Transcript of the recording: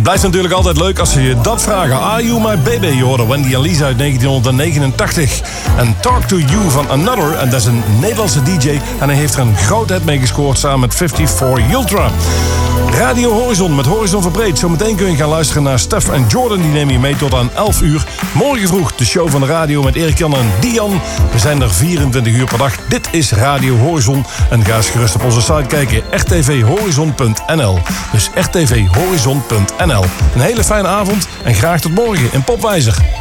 Het blijft natuurlijk altijd leuk als ze je dat vragen. Are You My Baby? Je hoorde Wendy en Lisa uit 1989. En Talk To You van Another. En dat is een Nederlandse DJ. En hij heeft er een groot hit mee gescoord samen met 54 Ultra. Radio Horizon met Horizon Verbreed. Zometeen kun je gaan luisteren naar Stef en Jordan. Die nemen je mee tot aan 11 uur. Morgen vroeg de show van de radio met Erik-Jan en Dian. We zijn er 24 uur per dag. Dit is Radio Horizon. En ga eens gerust op onze site kijken. rtvhorizon.nl. Dus rtvhorizon.nl. Een hele fijne avond en graag tot morgen in Popwijzer.